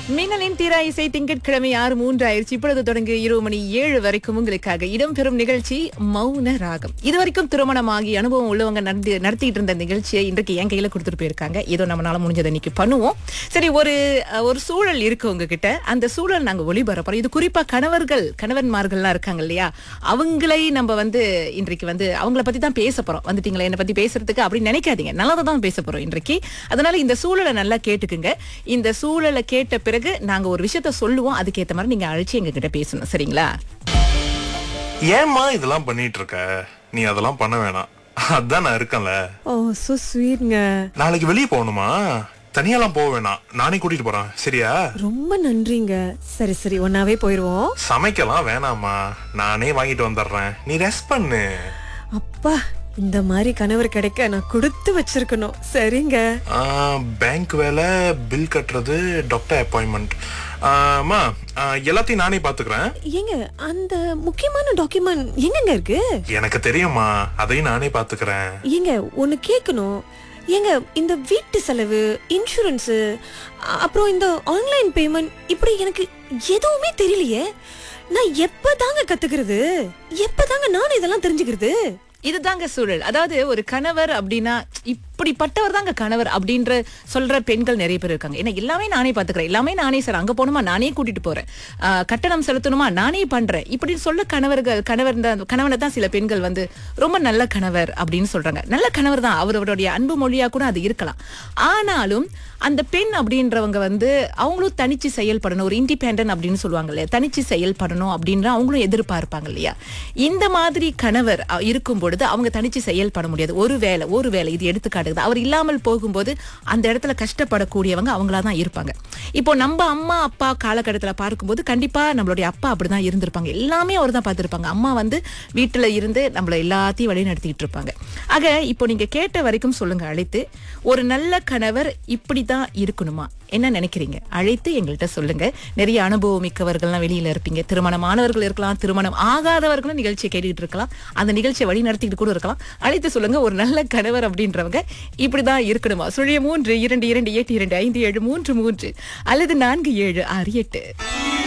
மின்னலின் தீரா இசை திங்கட்கிழமை 6:03 ஆயிடுச்சு. இப்பொழுது தொடங்கி 20:07 வரைக்கும் உங்களுக்காக இடம்பெறும் நிகழ்ச்சி மௌன ராகம். இதுவரைக்கும் திருமணமாகி அனுபவம் உள்ளவங்க நடத்திட்டு இருந்த நிகழ்ச்சியை இன்றைக்கு என் கையில கொடுத்துட்டு போயிருக்காங்க. ஏதோ நம்மளால முடிஞ்சதை இன்னைக்கு பண்ணுவோம். சரி, ஒரு சூழல் இருக்கு உங்ககிட்ட. அந்த சூழல் நாங்க ஒளிபரப்புறோம். இது குறிப்பா கணவன்மார்கள்லாம் இருக்காங்க இல்லையா, அவங்களை நம்ம இன்றைக்கு அவங்கள பத்தி தான் பேச போறோம். வந்துட்டீங்களா என்ன பத்தி பேசுறதுக்கு அப்படின்னு நினைக்காதீங்க, நல்லதை தான் பேச போறோம் இன்றைக்கு. அதனால இந்த சூழலை நல்லா கேட்டுக்குங்க. இந்த சூழலை கேட்ட பிறகு நாங்க ஒரு விஷயத்த சொல்லுவோம், அதுக்கேத்த மாதிரி நீங்க அழைச்சி எங்க கிட்ட பேசணும். சரிங்களா? ஏம்மா இதெல்லாம் பண்ணிட்டு இருக்க? நீ அதெல்லாம் பண்ண வேணாம், அதான் நான் இருக்கேன்ல. ஓ சோ ஸ்வீட்ங்க. நாளைக்கு வெளியே போகணுமா? தனியாலாம் போக வேணாம், நானே கூட்டிட்டு போறேன். சரியா? ரொம்ப நன்றிங்க. சரி சரி, ஒன்னாவே போயிருவோம். சமைக்கலாம் வேணாமா, நானே வாங்கிட்டு வந்துடுறேன், நீ ரெஸ்ட் பண்ணு. அப்பா, இந்த மாதிரி கணவர் கிடைக்க நான் கொடுத்து வச்சிருக்கணும். சரிங்க. பேங்க் வேலை, பில் கட்டுறது, டாக்டர் அப்பாயின்மெண்ட், எல்லாத்தையும் நானே பாத்துக்கிறேன். ஏங்க, அந்த முக்கியமான டாக்குமெண்ட் எங்கங்க இருக்கு? எனக்கு தெரியுமா, அதையும் நானே பாத்துக்கிறேன். ஏங்க, ஒன்னு கேட்கணும். ஏங்க, இந்த வீட்டு செலவு, இன்சூரன்ஸ், அப்புறம் இந்த ஆன்லைன் பேமெண்ட், இப்படி எனக்கு எதுவுமே தெரியலையே. நான் எப்பதாங்க கத்துக்கிறது? எப்பதாங்க நானும் இதெல்லாம் தெரிஞ்சுக்கிறது? இதுதாங்க சூழல். அதாவது ஒரு கணவர் அப்படின்னா இப்படிப்பட்டவர் தாங்க கணவர் அப்படின்ற சொல்ற பெண்கள் நிறைய பேர் இருக்காங்க. ஏன்னா எல்லாமே நானே பாத்துக்கிறேன், எல்லாமே நானே சார், அங்க போகணுமா நானே கூட்டிட்டு போறேன், கட்டணம் செலுத்தணுமா நானே பண்றேன், இப்படின்னு சொல்ல கணவனை தான் சில பெண்கள் ரொம்ப நல்ல கணவர் அப்படின்னு சொல்றாங்க. நல்ல கணவர் தான், அவருடைய அன்பு மொழியா கூட அது இருக்கலாம். ஆனாலும் அந்த பெண் அப்படின்றவங்க அவங்களும் தனிச்சு செயல்படணும், ஒரு இண்டிபெண்டன்ட் அப்படின்னு சொல்லுவாங்க இல்லையா, தனிச்சு செயல்படணும் அப்படின்ற அவங்களும் எதிர்பார்ப்பாங்க இல்லையா. இந்த மாதிரி கணவர் இருக்கும் பொழுது அவங்க தனிச்சு செயல்பட முடியாது. ஒருவேளை இது எடுத்துக்காட்டு, அவர் இல்லாமல் போகும்போது அந்த இடத்துல கஷ்டப்படக்கூடியவங்க அவங்களா தான் இருப்பாங்க. இப்போ நம்ம அம்மா அப்பா காலகட்டத்துல பார்க்கும்போது கண்டிப்பா நம்மளுடைய அப்பா அப்படிதான் இருந்திருப்பாங்க. எல்லாமே அவர் தான் பார்த்திருப்பாங்க. அம்மா வீட்டுல இருந்து நம்மள எல்லாத்தையும் வழி நடத்திட்டு இருப்பாங்க. ஆக இப்போ நீங்க கேட்ட வரைக்கும் சொல்லுங்க, அழைத்து ஒரு நல்ல கணவர் இப்படிதான் இருக்கணுமா, என்ன நினைக்கிறீங்க? அழைத்து எங்கள்கிட்ட சொல்லுங்க. நிறைய அனுபவம் மிக்கவர்கள்லாம் வெளியில இருப்பீங்க. திருமணமானவர்கள் இருக்கலாம், திருமணம் ஆகாதவர்களும் நிகழ்ச்சியை கேட்டுட்டு இருக்கலாம், அந்த நிகழ்ச்சியை வழி நடத்திட்டு கூட இருக்கலாம். அழைத்து சொல்லுங்க, ஒரு நல்ல கணவர் அப்படின்றவங்க இப்படிதான் இருக்கணுமா? 03 22 28 2 5 7 3 3 அல்லது 4 7 6 8.